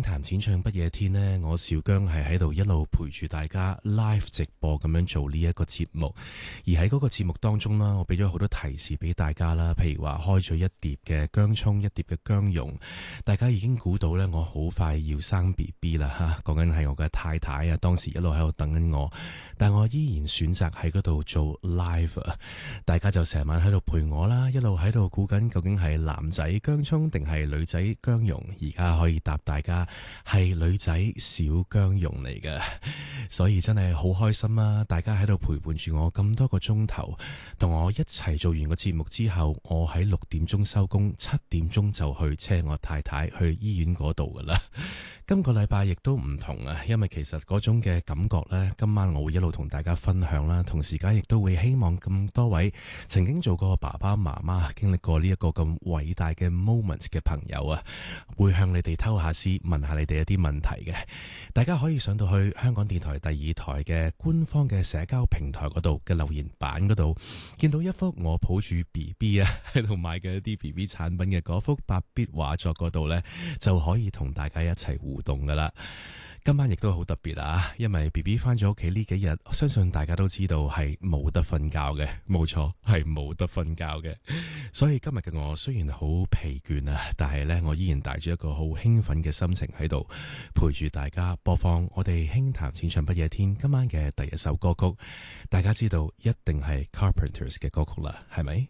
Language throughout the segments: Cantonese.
輕談淺唱不夜天呢，我小姜係喺度一路陪住大家 live 直播咁樣做呢一個節目，而喺嗰個節目當中啦，我俾咗好多提示俾大家啦，譬如話開咗一碟嘅薑蔥，一碟嘅薑蓉，大家已經估到呢，我好快要生 BB 啦吓，講緊係我嘅太太啊，當時一路喺度等緊我，但我依然選擇喺嗰度做 live 啊，大家就成晚喺度陪我啦，一路喺度估緊究竟係男仔薑蔥定係女仔薑蓉，而家可以答大家係女仔小薑蓉嚟嘅，所以真係好開心啊！大家喺度陪伴住我咁多個鐘頭，同我一齊做完個節目之後，我喺6點鐘收工，7點鐘就去車我太太去醫院嗰度噶啦。今個禮拜亦都唔同啊，因為其實嗰種嘅感覺呢，今晚我會一路同大家分享啦，同時間亦都會希望咁多位曾經做過爸爸媽媽，經歷過呢一個咁偉大嘅 moment 嘅朋友啊，會向你哋偷下師，問下你哋一啲問題嘅。大家可以上到去香港電台第2台嘅官方嘅社交平台嗰度嘅留言板嗰度，見到一幅我抱住 BB 啊喺度買嘅一啲 BB 產品嘅嗰幅白壁畫作嗰度呢，就可以同大家一齊互動噶啦。今晚亦都好特別啊，因為 BB 翻咗屋企呢幾日，相信大家都知道係冇得瞓覺嘅，冇錯，係冇得瞓覺嘅。所以今日嘅我雖然好疲倦啊，但係呢，我依然帶住一個好興奮嘅心情喺度陪住大家播放我哋輕談淺唱不夜天今晚嘅第一首歌曲。大家知道一定係 Carpenters 嘅歌曲啦，係咪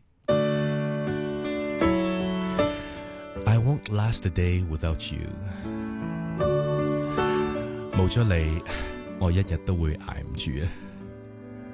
？I won't last a day without you。冇咗你，我一日都會捱唔住啊！